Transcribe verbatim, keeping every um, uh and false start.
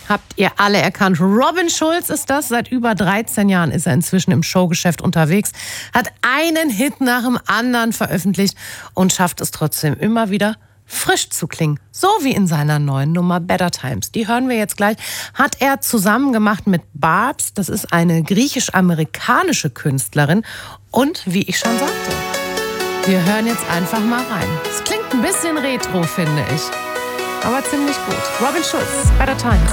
Habt ihr alle erkannt. Robin Schulz ist das. Seit über dreizehn Jahren ist er inzwischen im Showgeschäft unterwegs, hat einen Hit nach dem anderen veröffentlicht und schafft es trotzdem immer wieder, frisch zu klingen. So wie in seiner neuen Nummer Better Times. Die hören wir jetzt gleich. Hat er zusammen gemacht mit Barbs. Das ist eine griechisch-amerikanische Künstlerin. Und wie ich schon sagte, wir hören jetzt einfach mal rein. Es klingt ein bisschen retro, finde ich. Aber ziemlich gut. Robin Schulz, Better Times.